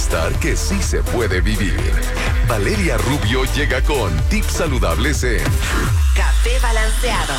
bienestar que sí se puede vivir. Valeria Rubio llega con tips saludables en Café Balanceado.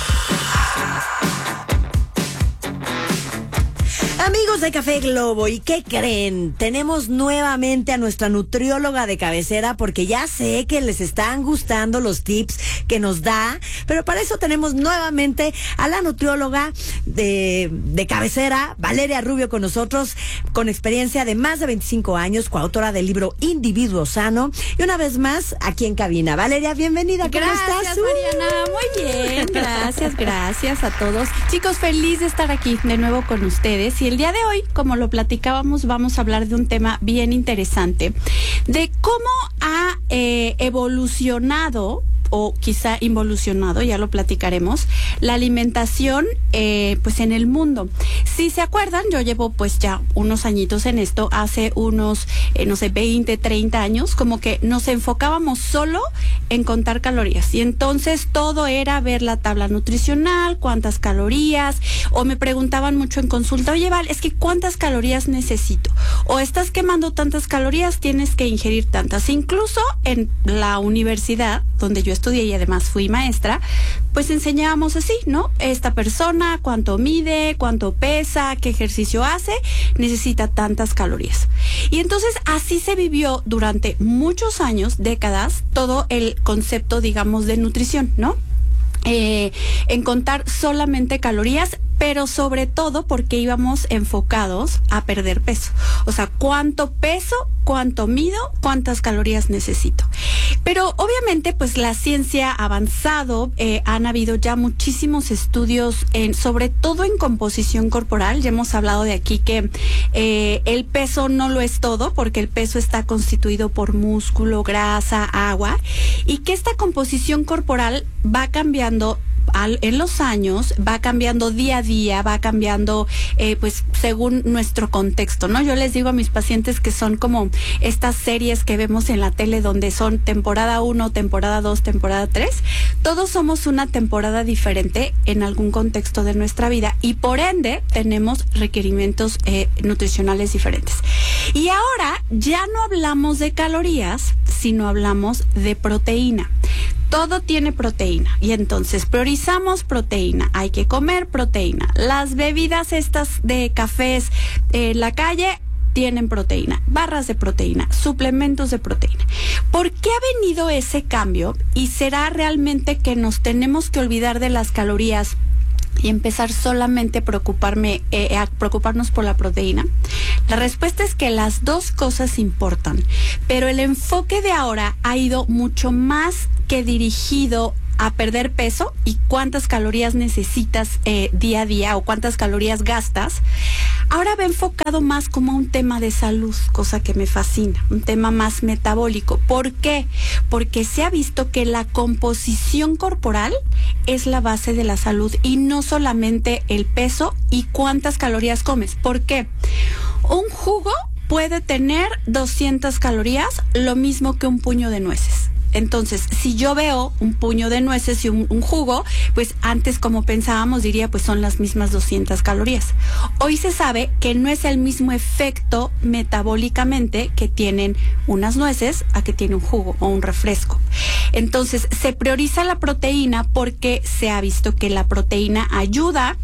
Amigos de Café Globo, ¿y qué creen? Tenemos nuevamente a nuestra nutrióloga de cabecera, porque ya sé que les están gustando los tips que nos da, pero para eso tenemos nuevamente a la nutrióloga de cabecera, Valeria Rubio, con nosotros, con experiencia de más de 25 años, coautora del libro Individuo Sano, y una vez más aquí en cabina. Valeria, bienvenida, ¿cómo estás? Gracias, Mariana, muy bien, gracias a todos. Chicos, feliz de estar aquí de nuevo con ustedes, y el día de hoy, como lo platicábamos, vamos a hablar de un tema bien interesante, de cómo ha evolucionado, o quizá involucionado, ya lo platicaremos, la alimentación pues en el mundo. Si se acuerdan, yo llevo pues ya unos añitos en esto, hace unos, 20, 30 años, como que nos enfocábamos solo en contar calorías, y entonces todo era ver la tabla nutricional, cuántas calorías, o me preguntaban mucho en consulta, oye Val, es que ¿cuántas calorías necesito? O estás quemando tantas calorías, tienes que ingerir tantas. Incluso en la universidad, donde yo estudié y además fui maestra, pues enseñábamos así, ¿no? Esta persona, cuánto mide, cuánto pesa, qué ejercicio hace, necesita tantas calorías. Y entonces así se vivió durante muchos años, décadas, todo el concepto, digamos, de nutrición, ¿no? En contar solamente calorías, pero sobre todo porque íbamos enfocados a perder peso. O sea, cuánto peso, cuánto mido, cuántas calorías necesito. Pero obviamente, pues la ciencia ha avanzado, han habido ya muchísimos estudios, sobre todo en composición corporal. Ya hemos hablado de aquí que el peso no lo es todo, porque el peso está constituido por músculo, grasa, agua, y que esta composición corporal va cambiando en los años, va cambiando día a día, va cambiando pues según nuestro contexto, ¿no? Yo les digo a mis pacientes que son como estas series que vemos en la tele, donde son temporada 1, temporada 2, temporada 3. Todos somos una temporada diferente en algún contexto de nuestra vida, y por ende tenemos requerimientos nutricionales diferentes. Y ahora ya no hablamos de calorías, sino hablamos de proteína. Todo tiene proteína, y entonces priorizamos proteína. Hay que comer proteína. Las bebidas estas de cafés en la calle tienen proteína, barras de proteína, suplementos de proteína. ¿Por qué ha venido ese cambio? ¿Y será realmente que nos tenemos que olvidar de las calorías y empezar solamente a preocuparnos por la proteína? La respuesta es que las dos cosas importan, pero el enfoque de ahora ha ido mucho más que dirigido a perder peso y cuántas calorías necesitas día a día, o cuántas calorías gastas. Ahora va enfocado más como a un tema de salud, cosa que me fascina, un tema más metabólico. ¿Por qué? Porque se ha visto que la composición corporal es la base de la salud, y no solamente el peso y cuántas calorías comes. ¿Por qué? Un jugo puede tener 200 calorías, lo mismo que un puño de nueces. Entonces, si yo veo un puño de nueces y un jugo, pues antes, como pensábamos, diría, pues son las mismas 200 calorías. Hoy se sabe que no es el mismo efecto metabólicamente que tienen unas nueces a que tiene un jugo o un refresco. Entonces, se prioriza la proteína porque se ha visto que la proteína ayuda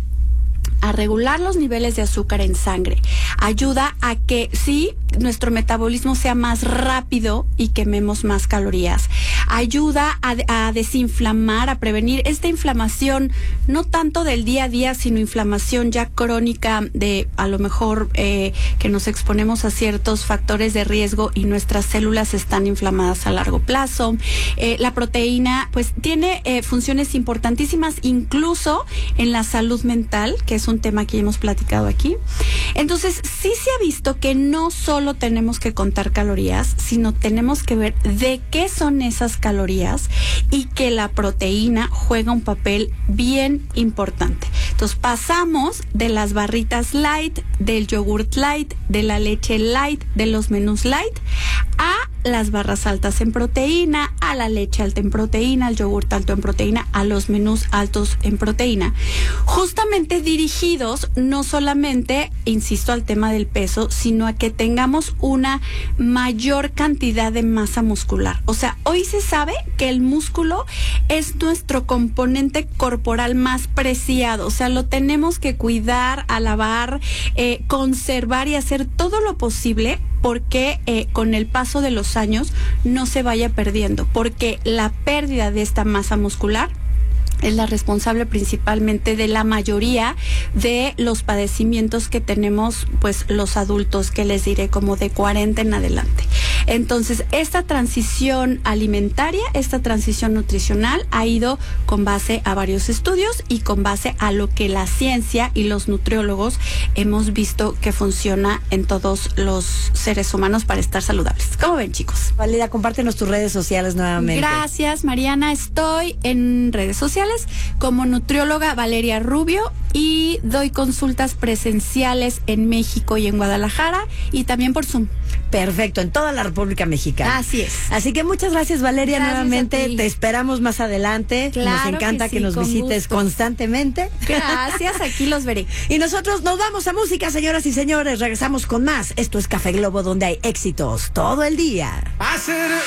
a regular los niveles de azúcar en sangre, ayuda a que sí, nuestro metabolismo sea más rápido y quememos más calorías, ayuda a desinflamar, a prevenir esta inflamación, no tanto del día a día, sino inflamación ya crónica, de a lo mejor que nos exponemos a ciertos factores de riesgo y nuestras células están inflamadas a largo plazo. La proteína pues tiene funciones importantísimas, incluso en la salud mental, que es un tema que ya hemos platicado aquí. Entonces, sí se ha visto que no solo tenemos que contar calorías, sino tenemos que ver de qué son esas calorías, y que la proteína juega un papel bien importante. Entonces, pasamos de las barritas light, del yogurt light, de la leche light, de los menús light, a las barras altas en proteína, a la leche alta en proteína, al yogurt alto en proteína, a los menús altos en proteína, justamente dirigidos no solamente, insisto, al tema del peso, sino a que tengamos una mayor cantidad de masa muscular. O sea, hoy se sabe que el músculo es nuestro componente corporal más preciado, o sea, lo tenemos que cuidar, alabar, conservar y hacer todo lo posible porque con el paso de los años no se vaya perdiendo, porque la pérdida de esta masa muscular es la responsable principalmente de la mayoría de los padecimientos que tenemos, pues los adultos, que les diré como de 40 en adelante. Entonces, esta transición alimentaria, esta transición nutricional ha ido con base a varios estudios y con base a lo que la ciencia y los nutriólogos hemos visto que funciona en todos los seres humanos para estar saludables. ¿Cómo ven, chicos? Valeria, compártenos tus redes sociales nuevamente. Gracias, Mariana. Estoy en redes sociales como nutrióloga Valeria Rubio y doy consultas presenciales en México y en Guadalajara y también por Zoom. Perfecto, en toda la República Mexicana. Así es. Así que muchas gracias, Valeria, Gracias nuevamente. Te esperamos más adelante. Claro, nos encanta que nos visites constantemente. Gracias, aquí los veré. Y nosotros nos vamos a música, señoras y señores. Regresamos con más. Esto es Café Globo, donde hay éxitos todo el día.